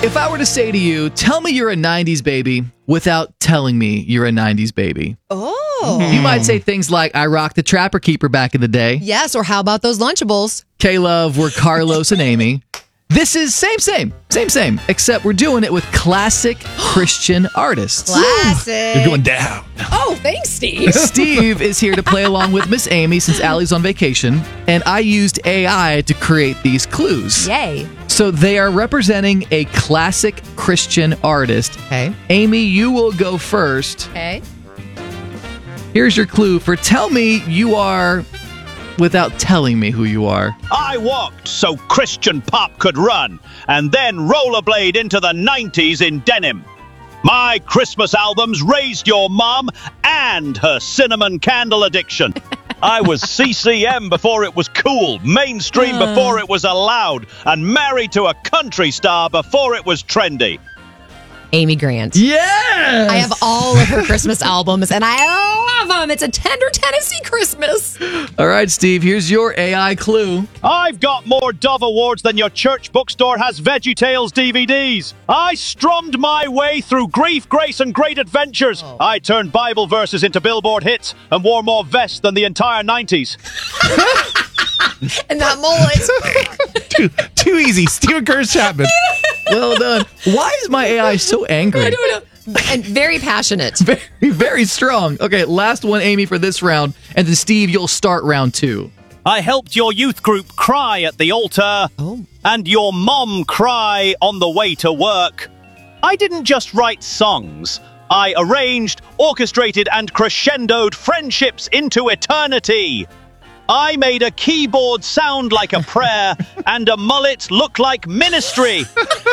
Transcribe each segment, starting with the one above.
If I were to say to you, tell me you're a 90s baby without telling me you're a 90s baby. Oh. You might say things like, I rocked the Trapper Keeper back in the day. Yes, or how about those Lunchables? K-Love, we're Carlos and Amy. This is same, except we're doing it with classic Christian artists. Classic. You're going down. Oh, thanks, Steve. Steve is here to play along with Miss Amy since Allie's on vacation, and I used AI to create these clues. Yay. So they are representing a classic Christian artist. Okay. Amy, you will go first. Okay. Here's your clue for tell me you are without telling me who you are. I walked so Christian pop could run, and then rollerblade into the 90s in denim. My Christmas albums raised your mom and her cinnamon candle addiction. I was CCM before it was cool, mainstream before it was allowed, and married to a country star before it was trendy. Amy Grant. Yes! I have all of her Christmas albums, and I love them. It's a tender Tennessee Christmas. All right, Steve, here's your AI clue. I've got more Dove Awards than your church bookstore has VeggieTales DVDs. I strummed my way through grief, grace, and great adventures. I turned Bible verses into Billboard hits and wore more vests than the entire 90s. And that mullet. Too easy. Stephen Curtis Chapman. Well done. Why is my AI so angry? I don't know. And very passionate. Very, very strong. Okay, last one, Amy, for this round. And then, Steve, you'll start round 2. I helped your youth group cry at the altar, and your mom cry on the way to work. I didn't just write songs. I arranged, orchestrated, and crescendoed friendships into eternity. I made a keyboard sound like a prayer and a mullet look like ministry.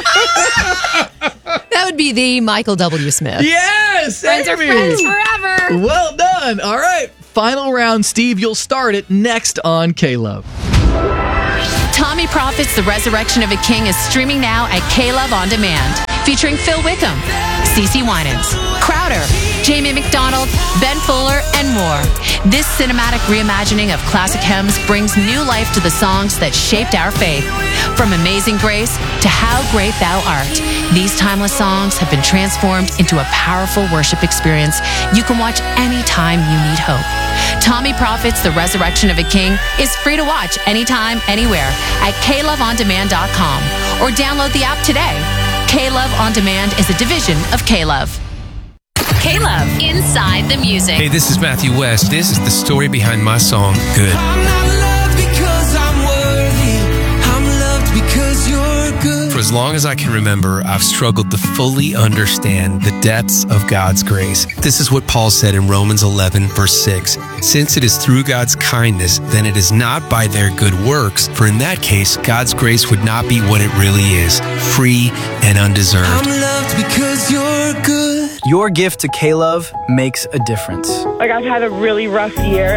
That would be the Michael W. Smith. Yes! Friends are friends forever. Well done. All right. Final round. Steve, you'll start it next on K-Love. Tommy Prophet's The Resurrection of a King is streaming now at K-Love On Demand. Featuring Phil Wickham, CeCe Winans, Crowder, Jamie McDonald, Ben Fuller, and more. This cinematic reimagining of classic hymns brings new life to the songs that shaped our faith. From Amazing Grace to How Great Thou Art, these timeless songs have been transformed into a powerful worship experience you can watch anytime you need hope. Tommy Prophet's The Resurrection of a King is free to watch anytime, anywhere at KLoveOnDemand.com or download the app today. K-Love On Demand is a division of K-Love. K-Love, Inside the Music. Hey, this is Matthew West. This is the story behind my song, Good. I'm not loved because I'm worthy. I'm loved because you're good. For as long as I can remember, I've struggled to fully understand the depths of God's grace. This is what Paul said in Romans 11, verse 6. Since it is through God's kindness, then it is not by their good works. For in that case, God's grace would not be what it really is, free and undeserved. I'm loved because you're good. Your gift to K-Love makes a difference. Like, I've had a really rough year,